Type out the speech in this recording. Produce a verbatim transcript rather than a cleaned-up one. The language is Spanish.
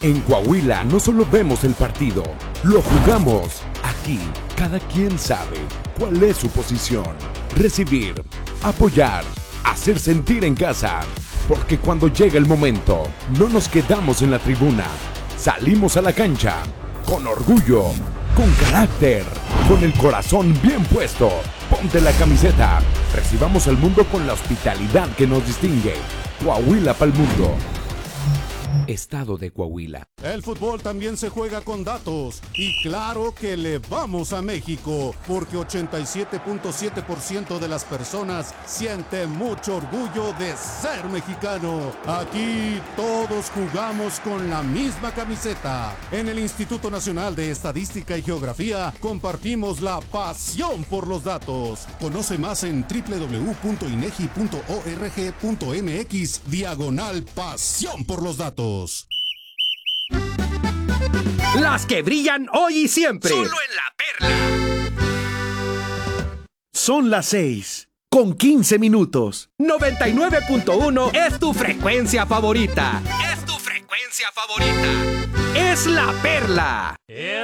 En Coahuila no solo vemos el partido, lo jugamos. Aquí, cada quien sabe cuál es su posición. Recibir, apoyar, hacer sentir en casa. Porque cuando llega el momento, no nos quedamos en la tribuna. Salimos a la cancha, con orgullo, con carácter, con el corazón bien puesto. Ponte la camiseta. Recibamos al mundo con la hospitalidad que nos distingue. Coahuila pa'l mundo. Estado de Coahuila. El fútbol también se juega con datos y claro que le vamos a México porque ochenta y siete punto siete por ciento de las personas siente mucho orgullo de ser mexicano. Aquí todos jugamos con la misma camiseta. En el Instituto Nacional de Estadística y Geografía compartimos la pasión por los datos. Conoce más en doble u doble u doble u punto inegi punto org punto mx diagonal pasión por los datos. Las que brillan hoy y siempre. Solo en La Perla. Son las seis, con quince minutos. noventa y nueve punto uno es tu frecuencia favorita. Es tu frecuencia favorita. Es La Perla.